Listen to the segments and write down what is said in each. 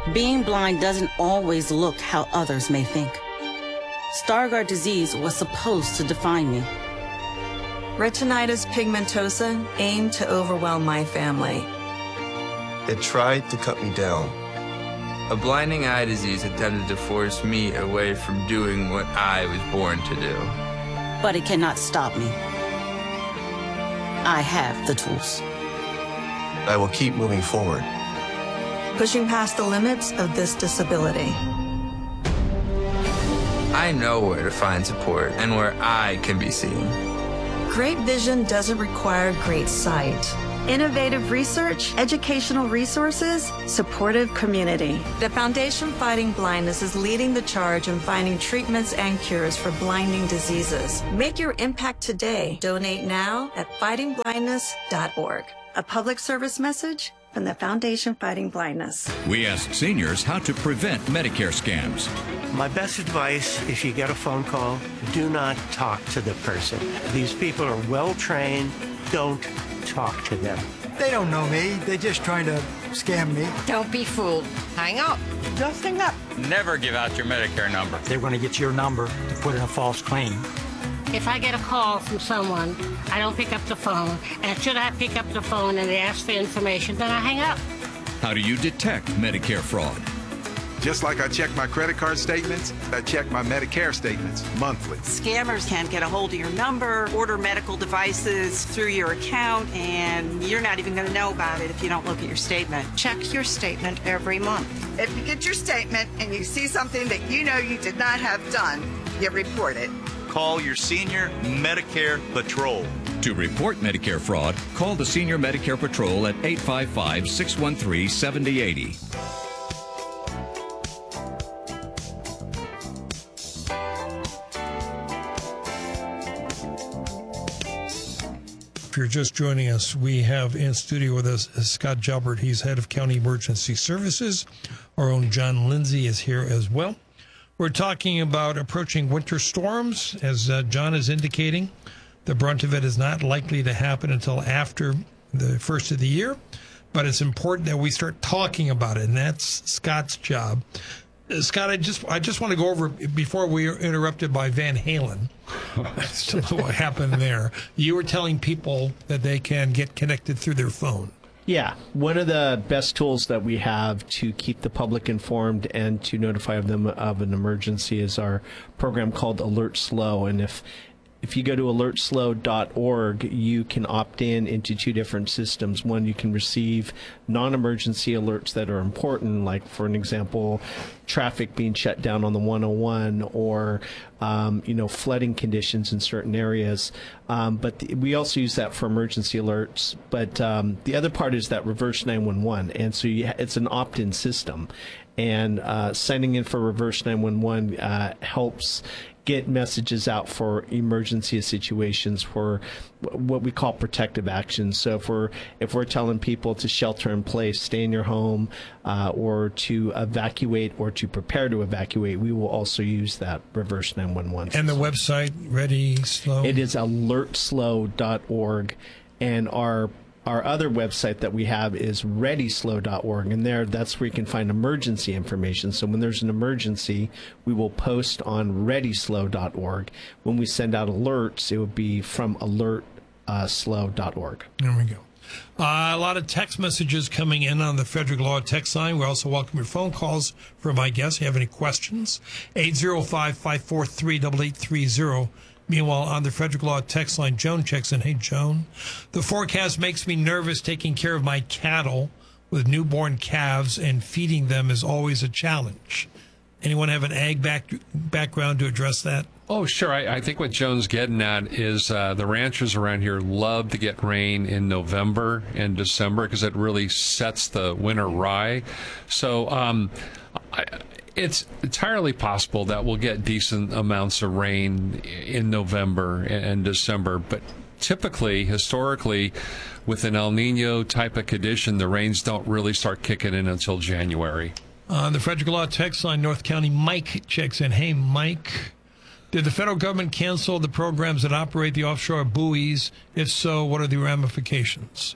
Being blind doesn't always look how others may think. Stargardt disease was supposed to define me. Retinitis pigmentosa aimed to overwhelm my family. It tried to cut me down. A blinding eye disease attempted to force me away from doing what I was born to do. But it cannot stop me. I have the tools. I will keep moving forward. Pushing past the limits of this disability. I know where to find support and where I can be seen. Great vision doesn't require great sight. Innovative research, educational resources, supportive community. The Foundation Fighting Blindness is leading the charge in finding treatments and cures for blinding diseases. Make your impact today. Donate now at fightingblindness.org. A public service message from the Foundation Fighting Blindness. We ask seniors how to prevent Medicare scams. My best advice, if you get a phone call, do not talk to the person. These people are well trained. Don't talk to them. They don't know me. They're just trying to scam me. Don't be fooled. Hang up. Just hang up. Never give out your Medicare number. They're going to get your number to put in a false claim. If I get a call from someone, I don't pick up the phone. And should I pick up the phone and they ask for information, then I hang up. How do you detect Medicare fraud? Just like I check my credit card statements, I check my Medicare statements monthly. Scammers can get a hold of your number, order medical devices through your account, and you're not even going to know about it if you don't look at your statement. Check your statement every month. If you get your statement and you see something that you know you did not have done, you report it. Call your Senior Medicare Patrol. To report Medicare fraud, call the Senior Medicare Patrol at 855-613-7080. If you're just joining us, we have in studio with us Scott Jalbert. He's head of County Emergency Services. Our own John Lindsay is here as well. We're talking about approaching winter storms. As John is indicating, the brunt of it is not likely to happen until after the first of the year, but it's important that we start talking about it, and that's Scott's job. Scott, I just want to go over, before we were interrupted by Van Halen, what happened there. You were telling people that they can get connected through their phone. Yeah. One of the best tools that we have to keep the public informed and to notify them of an emergency is our program called Alert Slow. And if you go to alertslow.org, you can opt into two different systems. One, you can receive non-emergency alerts that are important, like, for an example, traffic being shut down on the 101 or, flooding conditions in certain areas. But we also use that for emergency alerts. But the other part is that reverse 911. And so it's an opt-in system. And signing in for reverse 911 helps get messages out for emergency situations, for what we call protective actions. So if we're telling people to shelter in place, stay in your home, or to evacuate or to prepare to evacuate, we will also use that reverse 911 system. And the website, Ready Slow? It is alertslow.org. And our other website that we have is readyslow.org, and that's where you can find emergency information. So when there's an emergency, we will post on readyslow.org. When we send out alerts, it would be from alertslow.org. There we go. A lot of text messages coming in on the Frederick Law text line. We also welcome your phone calls for my guests. If you have any questions, 805-543-8830. Meanwhile, on the Frederick Law text line, Joan checks in. Hey, Joan. The forecast makes me nervous taking care of my cattle with newborn calves, and feeding them is always a challenge. Anyone have an ag background to address that? Oh, sure. I think what Joan's getting at is the ranchers around here love to get rain in November and December because it really sets the winter rye. So it's entirely possible that we'll get decent amounts of rain in November and December, but typically, historically, with an El Nino type of condition, the rains don't really start kicking in until January. On the Frederick Law text line, North County, Mike checks in. Hey, Mike, did the federal government cancel the programs that operate the offshore buoys? If so, what are the ramifications?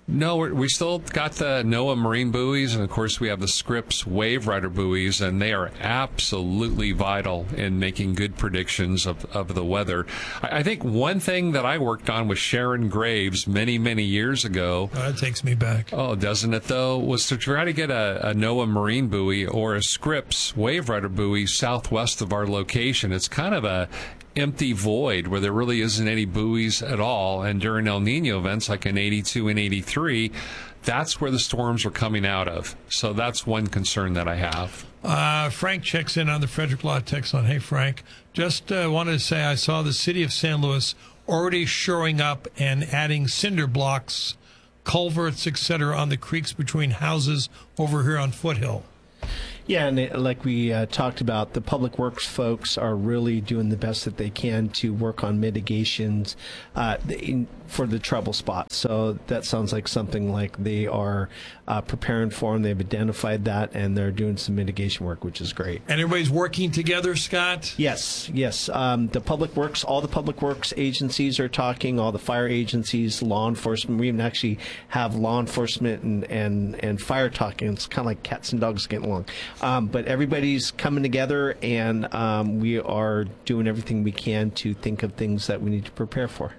No, we still got the NOAA marine buoys, and of course we have the Scripps Wave Rider buoys, and they are absolutely vital in making good predictions of the weather. I think one thing that I worked on with Sharon Graves many, many years ago. Oh, that takes me back. Oh, doesn't it though? Was to try to get a NOAA marine buoy or a Scripps Wave Rider buoy southwest of our location. It's kind of a empty void where there really isn't any buoys at all, and during El Nino events like in 82 and 83, that's where the storms are coming out of. So that's one concern that I have. Frank checks in on the Frederick Law text line. Hey, Frank, just wanted to say I saw the city of San Luis already shoring up and adding cinder blocks, culverts, etc. on the creeks between houses over here on Foothill. Yeah, and like we talked about, the public works folks are really doing the best that they can to work on mitigations for the trouble spots. So that sounds like something like they are preparing for them. They've identified that, and they're doing some mitigation work, which is great. And everybody's working together, Scott? Yes. The public works, all the public works agencies are talking, all the fire agencies, law enforcement. We even actually have law enforcement and fire talking. It's kind of like cats and dogs getting along. But everybody's coming together, and we are doing everything we can to think of things that we need to prepare for.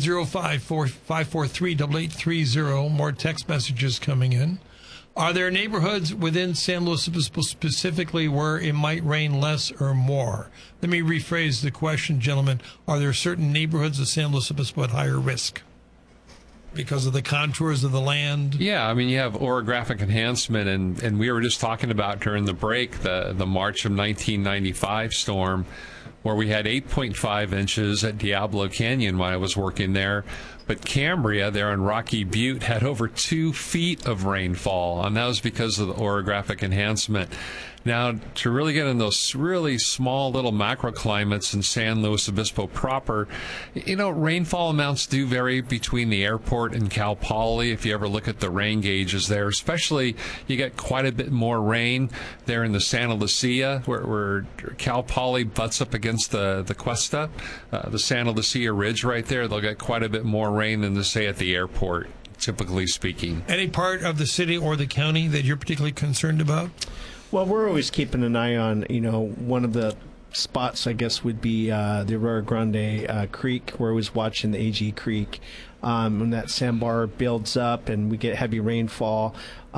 805-543-8830. More text messages coming in. Are there neighborhoods within San Luis Obispo specifically where it might rain less or more? Let me rephrase the question, gentlemen. Are there certain neighborhoods of San Luis Obispo at higher risk because of the contours of the land? Yeah, I mean, you have orographic enhancement, and we were just talking about during the break the March of 1995 storm, where we had 8.5 inches at Diablo Canyon when I was working there. But Cambria, there in Rocky Butte, had over 2 feet of rainfall, and that was because of the orographic enhancement. Now, to really get in those really small little macroclimates in San Luis Obispo proper, rainfall amounts do vary between the airport and Cal Poly. If you ever look at the rain gauges there, especially you get quite a bit more rain there in the Santa Lucia, where Cal Poly butts up against the Cuesta, the Santa Lucia Ridge right there. They'll get quite a bit more rain than, say, at the airport, typically speaking. Any part of the city or the county that you're particularly concerned about? Well, we're always keeping an eye on, one of the spots, I guess, would be the Aurora Grande Creek. We're always watching the AG Creek. When that sandbar builds up and we get heavy rainfall,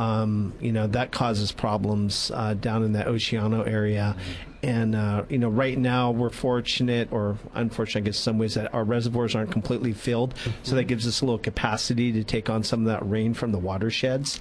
that causes problems down in that Oceano area. And, right now we're fortunate, or unfortunate, I guess, in some ways, that our reservoirs aren't completely filled. So that gives us a little capacity to take on some of that rain from the watersheds.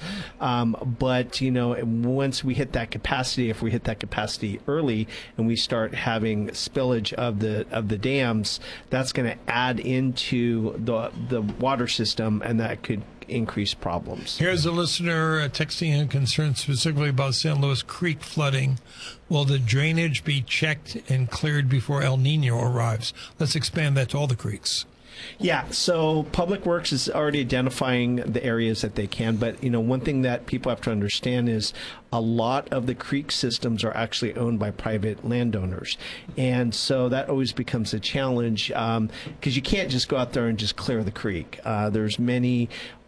But, once we hit that capacity, if we hit that capacity early and we start having spillage of the dams, that's going to add into the water system, and that could increase problems. Here's a listener texting in concerned specifically about San Luis Creek flooding. Will the drainage be checked and cleared before El Nino arrives? Let's expand that to all the creeks. Yeah, so Public Works is already identifying the areas that they can, but one thing that people have to understand is a lot of the creek systems are actually owned by private landowners, and so that always becomes a challenge because you can't just go out there and just clear the creek. There's many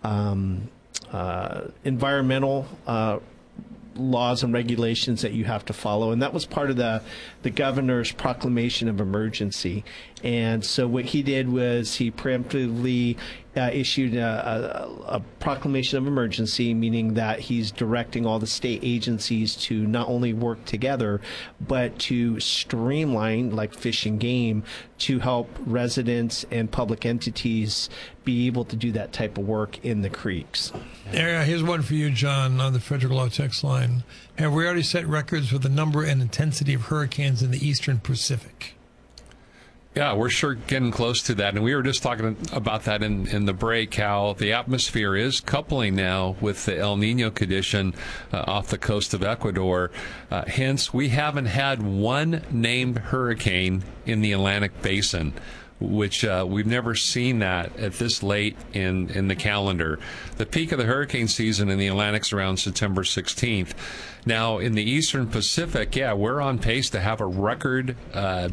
environmental laws and regulations that you have to follow, and that was part of the governor's proclamation of emergency. And so what he did was he preemptively issued a proclamation of emergency, meaning that he's directing all the state agencies to not only work together, but to streamline, like Fish and Game, to help residents and public entities be able to do that type of work in the creeks. Here's one for you, John, on the Frederick Law text line. Have we already set records for the number and intensity of hurricanes in the eastern Pacific? Yeah, we're sure getting close to that. And we were just talking about that in the break, how the atmosphere is coupling now with the El Nino condition off the coast of Ecuador. Hence, we haven't had one named hurricane in the Atlantic Basin, which we've never seen that at this late in the calendar. The peak of the hurricane season in the Atlantic's around September 16th. Now, in the eastern Pacific, yeah, we're on pace to have a record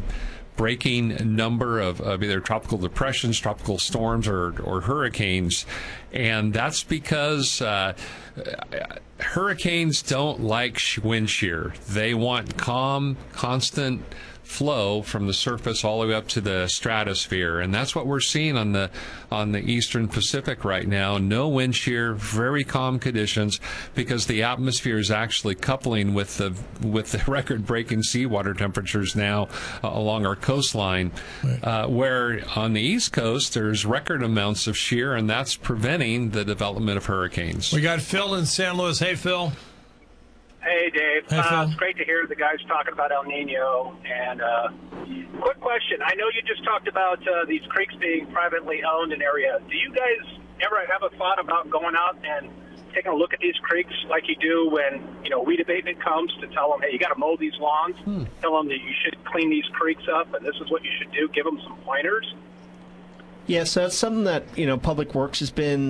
record-breaking number of either tropical depressions, tropical storms, or hurricanes. And that's because hurricanes don't like wind shear. They want calm, constant flow from the surface all the way up to the stratosphere, and that's what we're seeing on the eastern Pacific right now. No wind shear, very calm conditions, because the atmosphere is actually coupling with the record-breaking seawater temperatures now along our coastline. Right. Where on the East Coast there's record amounts of shear, and that's preventing the development of hurricanes. We got Phil in San Luis. Hey, Phil. Hey, Dave. Hey, Phil. It's great to hear the guys talking about El Nino. And quick question. I know you just talked about these creeks being privately owned in area. Do you guys ever have a thought about going out and taking a look at these creeks like you do when, weed abatement comes, to tell them, hey, you got to mow these lawns, tell them that you should clean these creeks up, and this is what you should do, give them some pointers? Yeah, so that's something that, Public Works has been